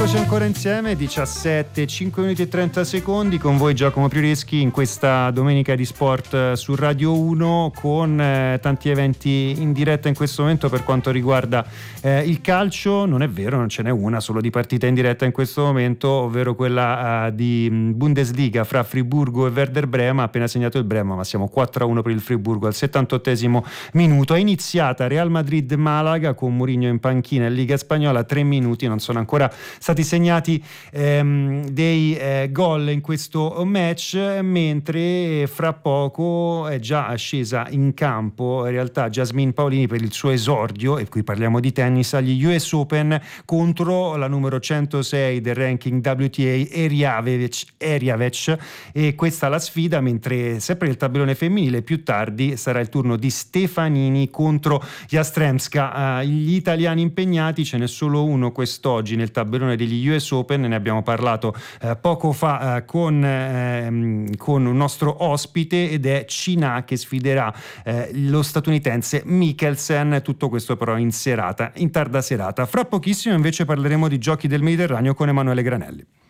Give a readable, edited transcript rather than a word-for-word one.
Eccoci ancora insieme, 17, 5 minuti e 30 secondi, con voi Giacomo Prioreschi in questa domenica di sport su Radio 1 con tanti eventi in diretta in questo momento per quanto riguarda il calcio. Non è vero, non ce n'è una solo di partita in diretta in questo momento, ovvero quella di Bundesliga fra Friburgo e Werder Brema. Ha appena segnato il Brema, ma siamo 4-1 per il Friburgo al 78esimo minuto. È iniziata Real Madrid-Malaga con Mourinho in panchina in Liga Spagnola, 3 minuti, non sono ancora stati segnati dei gol in questo match, mentre fra poco è già scesa in campo in realtà Jasmine Paolini per il suo esordio, e qui parliamo di tennis, agli US Open contro la numero 106 del ranking WTA Eriavec, e questa la sfida, mentre sempre nel tabellone femminile più tardi sarà il turno di Stefanini contro Jastremska. Gli italiani impegnati, ce n'è solo uno quest'oggi nel tabellone degli US Open, ne abbiamo parlato poco fa con un nostro ospite, ed è Cina che sfiderà lo statunitense Mikkelsen. Tutto questo però in tarda serata. Fra pochissimo invece parleremo di Giochi del Mediterraneo con Emanuele Granelli.